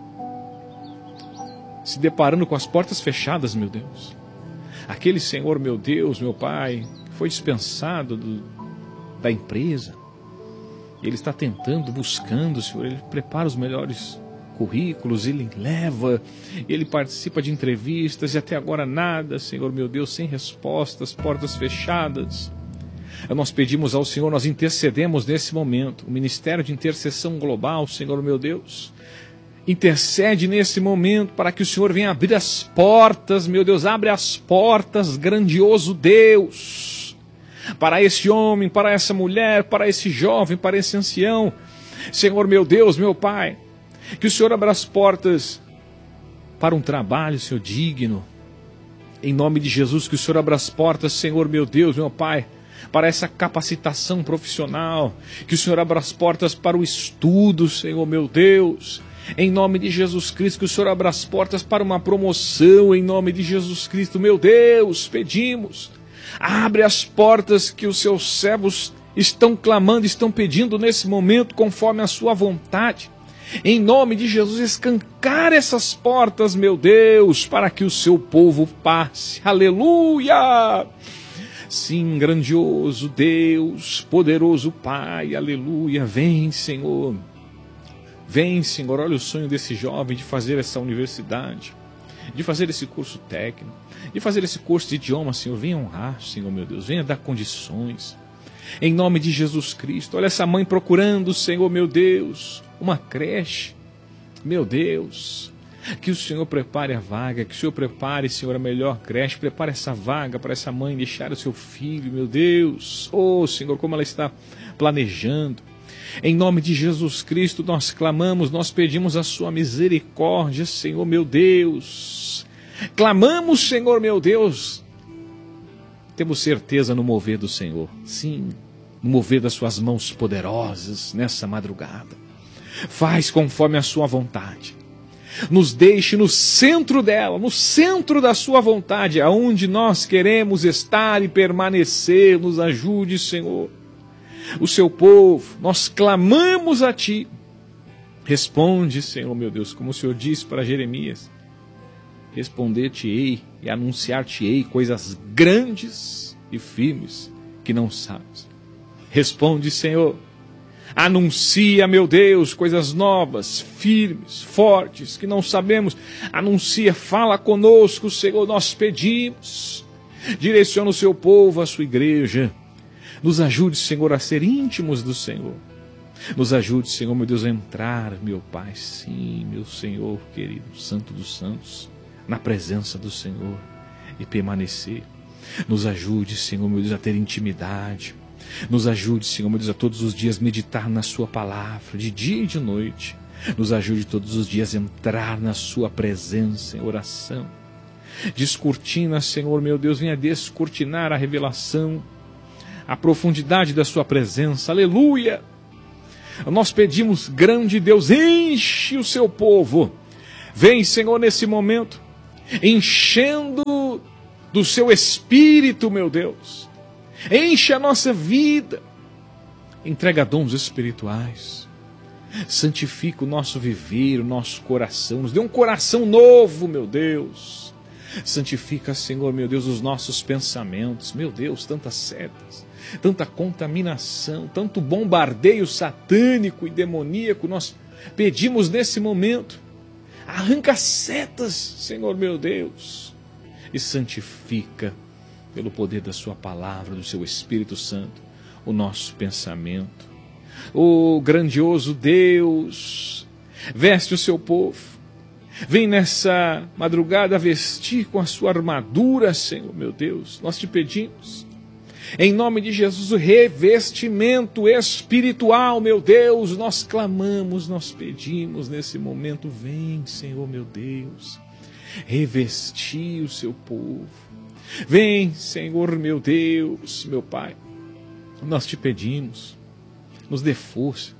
se deparando com as portas fechadas, meu Deus. Aquele Senhor, meu Deus, meu Pai, que foi dispensado do, da empresa. Ele está tentando, buscando, Senhor, ele prepara os melhores currículos, ele leva, ele participa de entrevistas e até agora nada, Senhor, meu Deus, sem respostas, portas fechadas. Nós pedimos ao Senhor, nós intercedemos nesse momento, o Ministério de Intercessão Global, Senhor meu Deus, intercede nesse momento para que o Senhor venha abrir as portas, meu Deus, abre as portas, grandioso Deus, para esse homem, para essa mulher, para esse jovem, para esse ancião, Senhor meu Deus, meu Pai, que o Senhor abra as portas para um trabalho, Senhor, digno, em nome de Jesus, que o Senhor abra as portas, Senhor meu Deus, meu Pai, para essa capacitação profissional, que o Senhor abra as portas para o estudo, Senhor meu Deus, em nome de Jesus Cristo, que o Senhor abra as portas para uma promoção, em nome de Jesus Cristo, meu Deus, pedimos, abre as portas que os seus servos estão clamando, estão pedindo nesse momento, conforme a sua vontade, em nome de Jesus, escancar essas portas, meu Deus, para que o seu povo passe, aleluia! Sim, grandioso Deus, poderoso Pai, aleluia, vem Senhor, vem Senhor, olha o sonho desse jovem de fazer essa universidade, de fazer esse curso técnico, de fazer esse curso de idioma, Senhor, venha honrar, Senhor meu Deus, venha dar condições, em nome de Jesus Cristo, olha essa mãe procurando, Senhor meu Deus, uma creche, meu Deus, que o Senhor prepare a vaga, que o Senhor prepare, Senhor, a melhor creche, prepare essa vaga para essa mãe deixar o seu filho, meu Deus, oh Senhor, como ela está planejando, em nome de Jesus Cristo nós clamamos, nós pedimos a sua misericórdia, Senhor meu Deus, clamamos, Senhor meu Deus, temos certeza no mover do Senhor, sim, no mover das suas mãos poderosas nessa madrugada, faz conforme a sua vontade, nos deixe no centro dela, no centro da sua vontade, aonde nós queremos estar e permanecer, nos ajude, Senhor. O seu povo, nós clamamos a Ti. Responde, Senhor meu Deus, como o Senhor disse para Jeremias, responder-te-ei e anunciar-te-ei coisas grandes e firmes que não sabes. Responde, Senhor. Anuncia, meu Deus, coisas novas, firmes, fortes, que não sabemos. Anuncia, fala conosco, Senhor, nós pedimos. Direciona o seu povo, a sua igreja. Nos ajude, Senhor, a ser íntimos do Senhor. Nos ajude, Senhor, meu Deus, a entrar, meu Pai, sim, meu Senhor querido, Santo dos Santos, na presença do Senhor e permanecer. Nos ajude, Senhor, meu Deus, a ter intimidade. Nos ajude, Senhor, meu Deus, a todos os dias meditar na sua palavra, de dia e de noite. Nos ajude todos os dias a entrar na sua presença em oração. Descortina, Senhor meu Deus, venha descortinar a revelação, a profundidade da sua presença. Aleluia! Nós pedimos, grande Deus, enche o seu povo. Vem, Senhor, nesse momento, enchendo do seu Espírito, meu Deus. Enche a nossa vida. Entrega dons espirituais. Santifica o nosso viver, o nosso coração. Nos dê um coração novo, meu Deus. Santifica, Senhor, meu Deus, os nossos pensamentos. Meu Deus, tantas setas, tanta contaminação, tanto bombardeio satânico e demoníaco. Nós pedimos nesse momento. Arranca setas, Senhor, meu Deus. E santifica, pelo poder da sua palavra, do seu Espírito Santo, o nosso pensamento. Oh, grandioso Deus, veste o seu povo. Vem nessa madrugada vestir com a sua armadura, Senhor, meu Deus. Nós te pedimos, em nome de Jesus, o revestimento espiritual, meu Deus. Nós clamamos, nós pedimos nesse momento. Vem, Senhor, meu Deus, revestir o seu povo. Vem, Senhor, meu Deus, meu Pai. Nós te pedimos, nos dê força,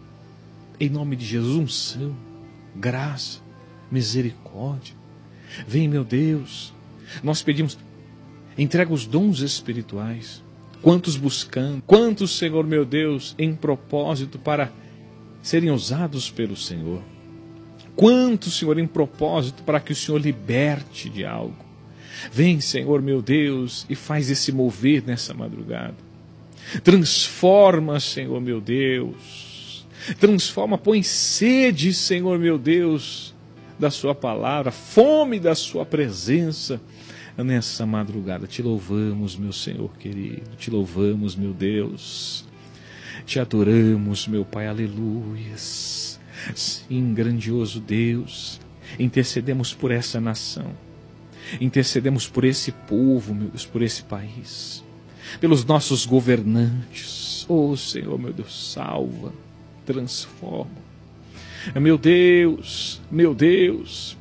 em nome de Jesus, unção, graça, misericórdia. Vem, meu Deus, nós pedimos, entrega os dons espirituais. Quantos buscando, quantos, Senhor, meu Deus, em propósito para serem usados pelo Senhor. Quantos, Senhor, em propósito para que o Senhor liberte de algo. Vem, Senhor, meu Deus, e faz esse mover nessa madrugada. Transforma, Senhor, meu Deus. Transforma, põe sede, Senhor, meu Deus, da sua palavra, fome da sua presença nessa madrugada. Te louvamos, meu Senhor querido, te louvamos, meu Deus, te adoramos, meu Pai, aleluias. Sim, grandioso Deus, intercedemos por essa nação, intercedemos por esse povo, meu Deus, por esse país, pelos nossos governantes. Oh, Senhor, meu Deus, salva, transforma. Meu Deus, meu Deus,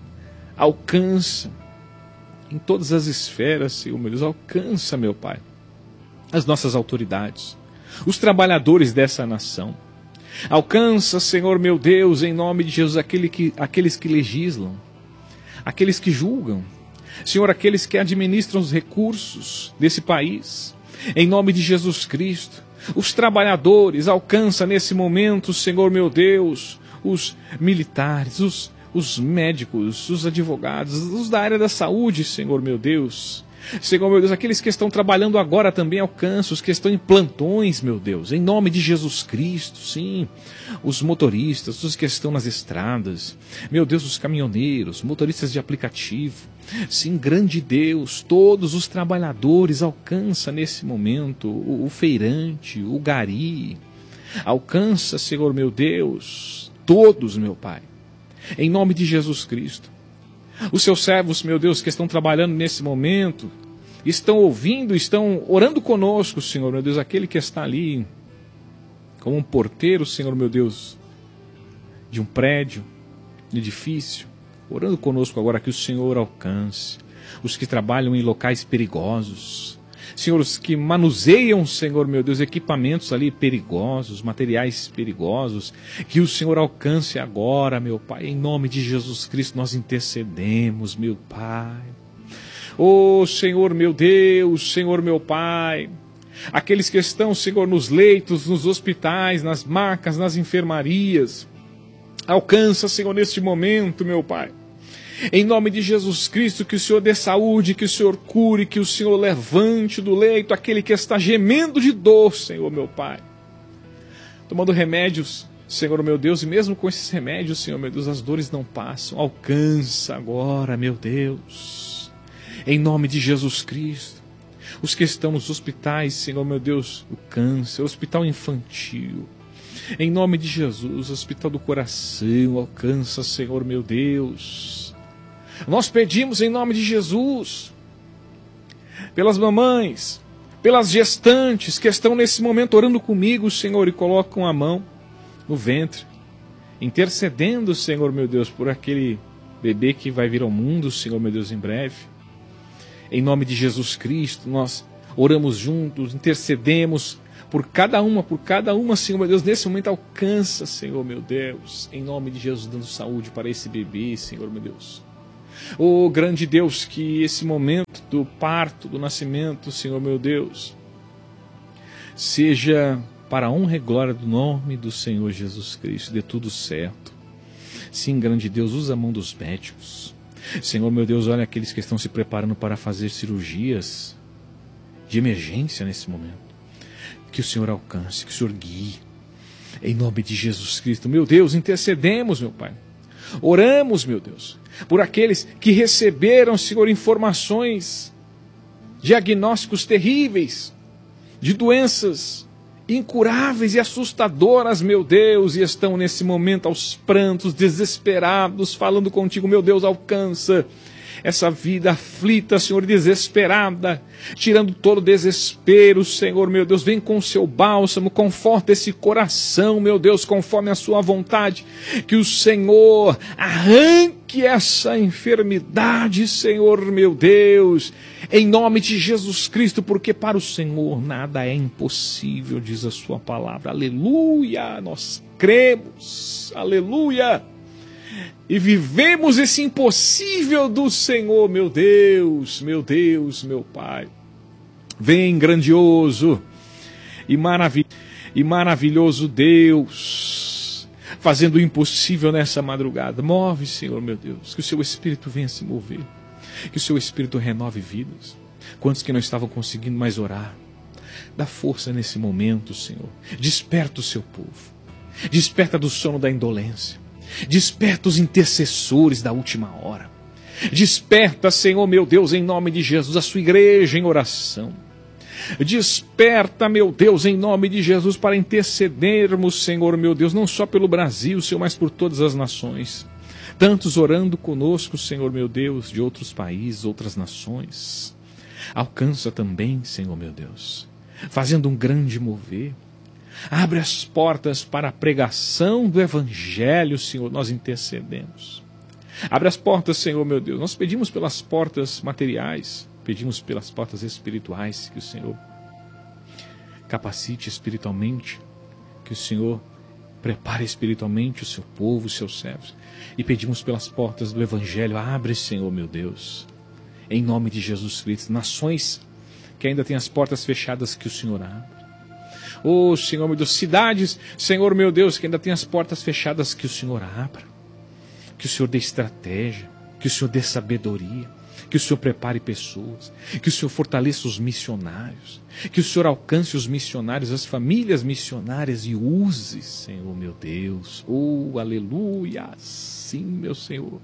alcança em todas as esferas, Senhor, meu Deus, alcança, meu Pai, as nossas autoridades, os trabalhadores dessa nação. Alcança, Senhor, meu Deus, em nome de Jesus, aquele que, aqueles que legislam, aqueles que julgam, Senhor, aqueles que administram os recursos desse país. Em nome de Jesus Cristo, os trabalhadores, alcança nesse momento, Senhor, meu Deus, os militares, os, os médicos, os advogados, os da área da saúde, Senhor, meu Deus. Senhor, meu Deus, aqueles que estão trabalhando agora também alcança, os que estão em plantões, meu Deus, em nome de Jesus Cristo, sim, os motoristas, os que estão nas estradas, meu Deus, os caminhoneiros, motoristas de aplicativo, sim, grande Deus, todos os trabalhadores, alcança nesse momento, o, o feirante, o gari, alcança, Senhor, meu Deus, todos, meu Pai, em nome de Jesus Cristo. Os seus servos, meu Deus, que estão trabalhando nesse momento, estão ouvindo, estão orando conosco, Senhor, meu Deus, aquele que está ali como um porteiro, Senhor, meu Deus, de um prédio, de um edifício, orando conosco agora que o Senhor alcance os que trabalham em locais perigosos, Senhor, os que manuseiam, Senhor, meu Deus, equipamentos ali perigosos, materiais perigosos, que o Senhor alcance agora, meu Pai, em nome de Jesus Cristo nós intercedemos, meu Pai. Oh, Senhor, meu Deus, Senhor, meu Pai, aqueles que estão, Senhor, nos leitos, nos hospitais, nas macas, nas enfermarias, alcança, Senhor, neste momento, meu Pai. Em nome de Jesus Cristo, que o Senhor dê saúde, que o Senhor cure, que o Senhor levante do leito aquele que está gemendo de dor, Senhor, meu Pai. Tomando remédios, Senhor, meu Deus, e mesmo com esses remédios, Senhor, meu Deus, as dores não passam. Alcança agora, meu Deus, em nome de Jesus Cristo. Os que estão nos hospitais, Senhor, meu Deus, o câncer, o hospital infantil, em nome de Jesus, hospital do coração, alcança, Senhor, meu Deus. Nós pedimos em nome de Jesus, pelas mamães, pelas gestantes que estão nesse momento orando comigo, Senhor, e colocam a mão no ventre, intercedendo, Senhor, meu Deus, por aquele bebê que vai vir ao mundo, Senhor, meu Deus, em breve. Em nome de Jesus Cristo, nós oramos juntos, intercedemos por cada uma, por cada uma, Senhor meu Deus, nesse momento alcança, Senhor meu Deus, em nome de Jesus, dando saúde para esse bebê, Senhor meu Deus. Oh, grande Deus, que esse momento do parto, do nascimento, Senhor meu Deus, seja para a honra e glória do nome do Senhor Jesus Cristo, dê tudo certo. Sim, grande Deus, usa a mão dos médicos. Senhor meu Deus, olha aqueles que estão se preparando para fazer cirurgias de emergência nesse momento. Que o Senhor alcance, que o Senhor guie, em nome de Jesus Cristo. Meu Deus, intercedemos, meu Pai. Oramos, meu Deus, por aqueles que receberam, Senhor, informações, diagnósticos terríveis, de doenças incuráveis e assustadoras, meu Deus, e estão nesse momento aos prantos, desesperados, falando contigo, meu Deus, alcança essa vida aflita, Senhor, desesperada, tirando todo o desespero, Senhor, meu Deus, vem com o seu bálsamo, conforta esse coração, meu Deus, conforme a sua vontade, que o Senhor arranque essa enfermidade, Senhor, meu Deus, em nome de Jesus Cristo, porque para o Senhor nada é impossível, diz a sua palavra, aleluia, nós cremos, aleluia, e vivemos esse impossível do Senhor, meu Deus, meu Deus, meu Pai. Vem, grandioso e, marav e maravilhoso Deus, fazendo o impossível nessa madrugada. Move, Senhor, meu Deus, que o seu Espírito venha se mover, que o seu Espírito renove vidas. Quantos que não estavam conseguindo mais orar, dá força nesse momento, Senhor. Desperta o seu povo, desperta do sono da indolência. Desperta os intercessores da última hora. Desperta, Senhor, meu Deus, em nome de Jesus, a sua igreja em oração. Desperta, meu Deus, em nome de Jesus, para intercedermos, Senhor, meu Deus, não só pelo Brasil, Senhor, mas por todas as nações. Tantos orando conosco, Senhor, meu Deus, de outros países, outras nações. Alcança também, Senhor, meu Deus, fazendo um grande mover. Abre as portas para a pregação do Evangelho, Senhor, nós intercedemos. Abre as portas, Senhor, meu Deus. Nós pedimos pelas portas materiais, pedimos pelas portas espirituais, que o Senhor capacite espiritualmente, que o Senhor prepare espiritualmente o seu povo, os seus servos. E pedimos pelas portas do Evangelho, abre, Senhor, meu Deus, em nome de Jesus Cristo, nações que ainda têm as portas fechadas, que o Senhor abra. Oh, Senhor, meu Deus, cidades, Senhor, meu Deus, que ainda tem as portas fechadas, que o Senhor abra, que o Senhor dê estratégia, que o Senhor dê sabedoria, que o Senhor prepare pessoas, que o Senhor fortaleça os missionários, que o Senhor alcance os missionários, as famílias missionárias e use, Senhor, meu Deus, oh, aleluia, sim, meu Senhor.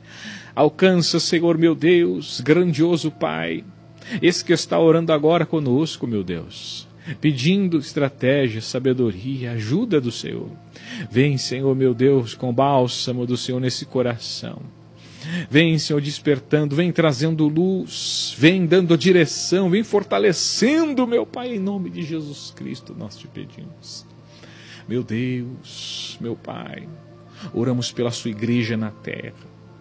Alcança, Senhor, meu Deus, grandioso Pai, esse que está orando agora conosco, meu Deus, pedindo estratégia, sabedoria, ajuda do Senhor. Vem, Senhor, meu Deus, com o bálsamo do Senhor nesse coração. Vem, Senhor, despertando, vem trazendo luz, vem dando direção, vem fortalecendo, meu Pai, em nome de Jesus Cristo, nós te pedimos. Meu Deus, meu Pai, oramos pela sua igreja na terra.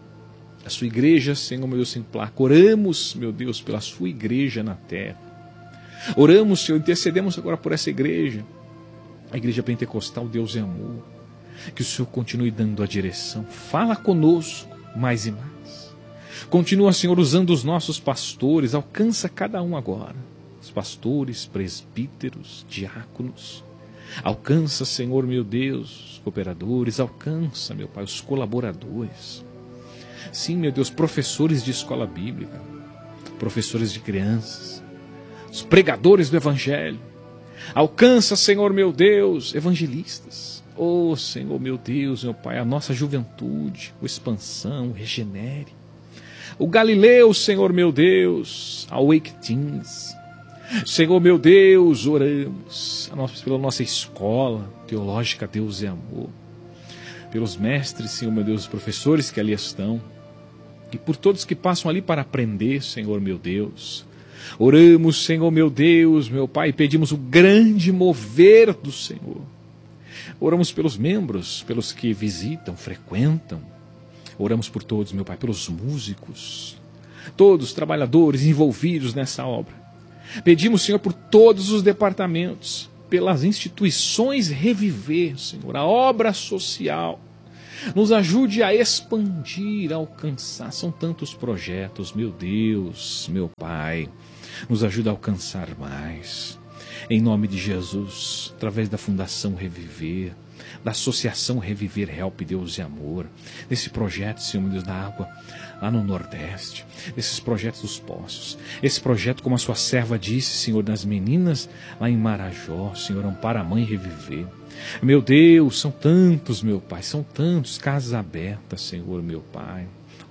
A sua igreja, Senhor, meu Deus, sem placa. Oramos, meu Deus, pela sua igreja na terra. Oramos, Senhor, intercedemos agora por essa igreja, a igreja pentecostal, Deus é amor, que o Senhor continue dando a direção, fala conosco mais e mais, continua, Senhor, usando os nossos pastores, alcança cada um agora, os pastores, presbíteros, diáconos, alcança, Senhor, meu Deus, os cooperadores, alcança, meu Pai, os colaboradores, sim, meu Deus, professores de escola bíblica, professores de crianças, os pregadores do Evangelho, alcança, Senhor, meu Deus, evangelistas, oh, Senhor, meu Deus, meu Pai, a nossa juventude, o Expansão, o Regenere, o Galileu, Senhor, meu Deus, a Wake Teens, Senhor, meu Deus, oramos a nossa, pela nossa escola teológica, Deus é amor, pelos mestres, Senhor, meu Deus, os professores que ali estão, e por todos que passam ali para aprender, Senhor, meu Deus. Oramos, Senhor, meu Deus, meu Pai, pedimos o grande mover do Senhor. Oramos pelos membros, pelos que visitam, frequentam. Oramos por todos, meu Pai, pelos músicos. todos os trabalhadores envolvidos nessa obra. Pedimos, Senhor, por todos os departamentos, pelas instituições Reviver, Senhor, a obra social. Nos ajude a expandir, a alcançar. São tantos projetos, meu Deus, meu Pai. Nos ajude a alcançar mais. Em nome de Jesus, através da Fundação Reviver, da Associação Reviver Help Deus e Amor, desse projeto, Senhor, meu Deus, da água lá no Nordeste, desses projetos dos poços, esse projeto, como a sua serva disse, Senhor, das meninas lá em Marajó, Senhor, Ampara a Mãe Reviver. Meu Deus, são tantos, meu Pai, são tantos, casas abertas, Senhor, meu Pai,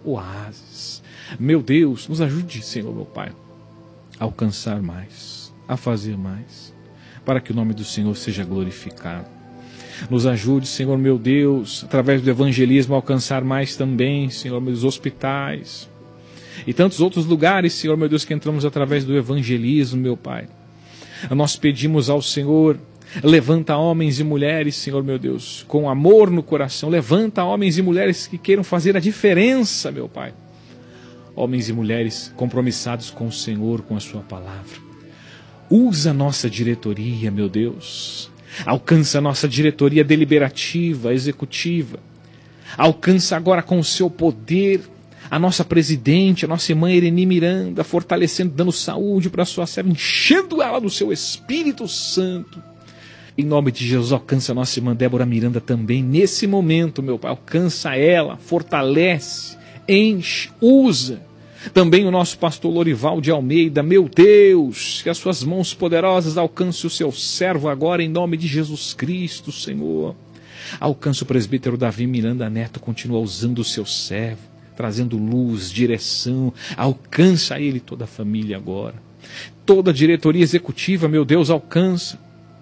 oásis. Meu Deus, nos ajude, Senhor, meu Pai, a alcançar mais, a fazer mais, para que o nome do Senhor seja glorificado. Nos ajude, Senhor, meu Deus, através do evangelismo, a alcançar mais também, Senhor, meus hospitais e tantos outros lugares, Senhor, meu Deus, que entramos através do evangelismo, meu Pai. Nós pedimos ao Senhor, levanta homens e mulheres, Senhor, meu Deus, com amor no coração, levanta homens e mulheres que queiram fazer a diferença, meu Pai. Homens e mulheres compromissados com o Senhor, com a sua palavra. Usa a nossa diretoria, meu Deus. Alcança a nossa diretoria deliberativa, executiva. Alcança agora com o seu poder a nossa presidente, a nossa irmã Ireni Miranda, fortalecendo, dando saúde para a sua serva, enchendo ela do seu Espírito Santo. Em nome de Jesus, alcança a nossa irmã Débora Miranda também, nesse momento, meu Pai. Alcança ela, fortalece, enche, usa. Também o nosso pastor Lorival de Almeida, meu Deus, que as suas mãos poderosas alcancem o seu servo agora, em nome de Jesus Cristo, Senhor. Alcança o presbítero Davi Miranda Neto, continua usando o seu servo, trazendo luz, direção. Alcança ele e toda a família agora. Toda a diretoria executiva, meu Deus, alcança.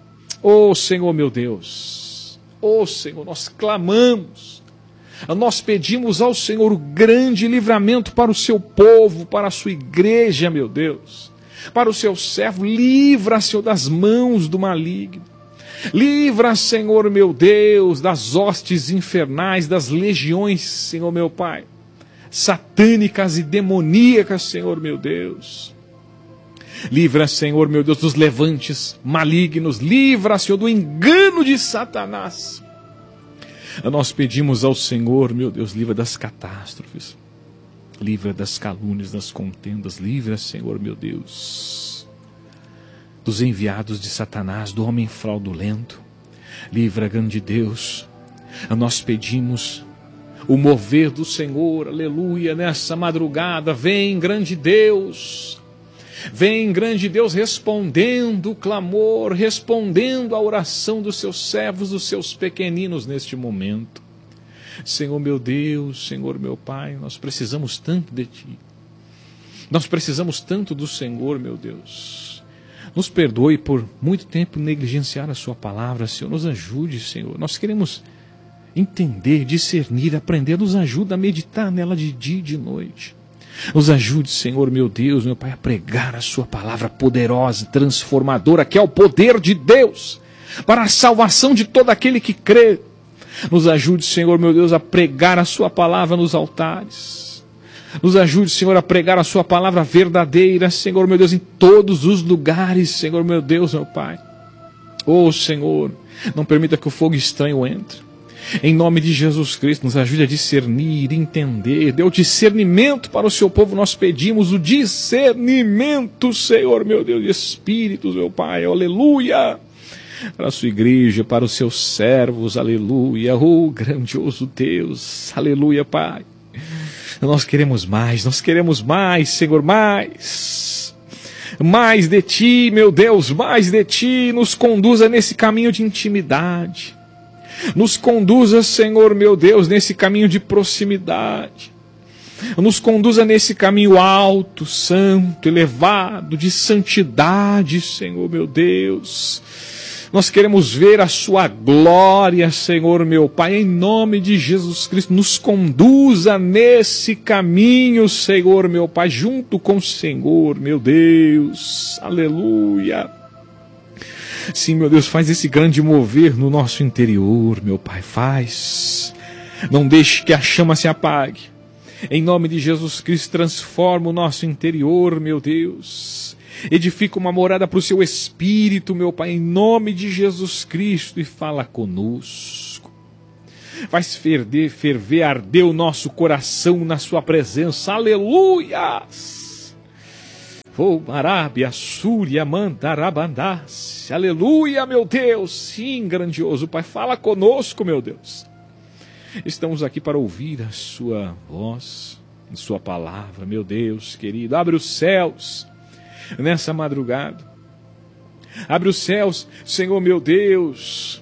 Ô Senhor, meu Deus, ô Senhor, nós clamamos. Nós pedimos ao Senhor o grande livramento para o seu povo, para a sua igreja, meu Deus, para o seu servo. Livra, Senhor, das mãos do maligno. Livra, Senhor, meu Deus, das hostes infernais, das legiões, Senhor, meu Pai, satânicas e demoníacas, Senhor, meu Deus. Livra, Senhor, meu Deus, dos levantes malignos. Livra, Senhor, do engano de Satanás. Nós pedimos ao Senhor, meu Deus, livra das catástrofes, livra das calúnias, das contendas, livra, Senhor, meu Deus, dos enviados de Satanás, do homem fraudulento, livra, grande Deus. Nós pedimos o mover do Senhor, aleluia, nessa madrugada. Vem, grande Deus, vem, grande Deus, respondendo o clamor, respondendo a oração dos seus servos, dos seus pequeninos neste momento. Senhor, meu Deus, Senhor, meu Pai, nós precisamos tanto de Ti. Nós precisamos tanto do Senhor, meu Deus. Nos perdoe por muito tempo negligenciar a Sua palavra, Senhor. Nos ajude, Senhor. Nós queremos entender, discernir, aprender. Nos ajuda a meditar nela de dia e de noite. Nos ajude, Senhor, meu Deus, meu Pai, a pregar a Sua palavra poderosa, transformadora, que é o poder de Deus, para a salvação de todo aquele que crê. Nos ajude, Senhor, meu Deus, a pregar a Sua palavra nos altares. Nos ajude, Senhor, a pregar a Sua palavra verdadeira, Senhor, meu Deus, em todos os lugares, Senhor, meu Deus, meu Pai. Oh, Senhor, não permita que o fogo estranho entre. Em nome de Jesus Cristo, nos ajude a discernir, entender. Dê o discernimento para o seu povo. Nós pedimos o discernimento, Senhor, meu Deus, de espíritos, meu Pai, aleluia. Para a sua igreja, para os seus servos, aleluia. Oh, grandioso Deus, aleluia, Pai. Nós queremos mais, nós queremos mais, Senhor, mais. Mais de Ti, meu Deus, mais de Ti. Nos conduza nesse caminho de intimidade. Nos conduza, Senhor, meu Deus, nesse caminho de proximidade. Nos conduza nesse caminho alto, santo, elevado, de santidade, Senhor, meu Deus. Nós queremos ver a Sua glória, Senhor, meu Pai, em nome de Jesus Cristo. Nos conduza nesse caminho, Senhor, meu Pai, junto com o Senhor, meu Deus. Aleluia. Sim, meu Deus, faz esse grande mover no nosso interior, meu Pai, faz. Não deixe que a chama se apague. Em nome de Jesus Cristo, transforma o nosso interior, meu Deus. Edifica uma morada para o seu Espírito, meu Pai, em nome de Jesus Cristo, e fala conosco. Faz ferver, ferver, arder o nosso coração na sua presença. Aleluias! Oh, Arábia, Súria, Mandarabandás. Aleluia, meu Deus. Sim, grandioso Pai, fala conosco, meu Deus. Estamos aqui para ouvir a sua voz, a sua palavra, meu Deus querido. Abre os céus nessa madrugada. Abre os céus, Senhor, meu Deus,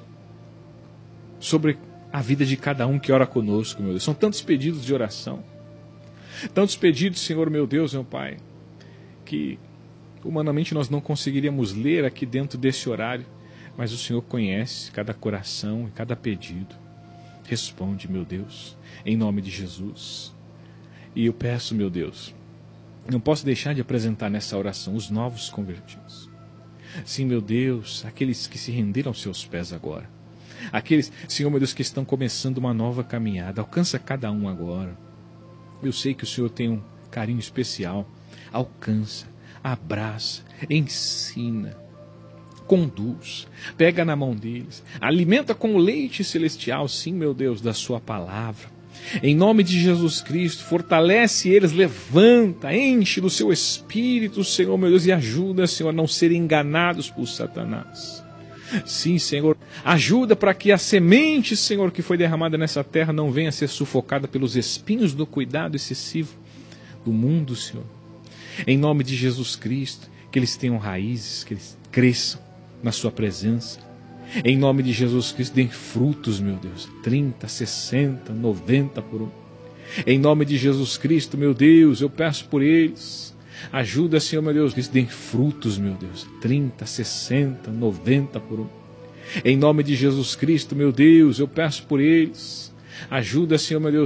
sobre a vida de cada um que ora conosco, meu Deus. São tantos pedidos de oração. Tantos pedidos, Senhor, meu Deus, meu Pai, que humanamente nós não conseguiríamos ler aqui dentro desse horário, mas o Senhor conhece cada coração e cada pedido. Responde, meu Deus, em nome de Jesus. E eu peço, meu Deus, não posso deixar de apresentar nessa oração os novos convertidos. Sim, meu Deus, aqueles que se renderam aos seus pés agora. Aqueles, Senhor, meu Deus, que estão começando uma nova caminhada. Alcança cada um agora. Eu sei que o Senhor tem um carinho especial. Alcança, abraça, ensina, conduz, pega na mão deles, alimenta com o leite celestial, sim, meu Deus, da sua palavra. Em nome de Jesus Cristo, fortalece eles, levanta, enche do seu Espírito, Senhor, meu Deus, e ajuda, Senhor, a não serem enganados por Satanás. Sim, Senhor, ajuda para que a semente, Senhor, que foi derramada nessa terra não venha a ser sufocada pelos espinhos do cuidado excessivo do mundo, Senhor. Em nome de Jesus Cristo, que eles tenham raízes, que eles cresçam na sua presença. Em nome de Jesus Cristo, deem frutos, meu Deus, trinta, sessenta, noventa por um. Em nome de Jesus Cristo, meu Deus, eu peço por eles. Ajuda, Senhor, meu Deus, que eles deem frutos, meu Deus, trinta, sessenta, noventa por um. Em nome de Jesus Cristo, meu Deus, eu peço por eles. Ajuda, Senhor, meu Deus,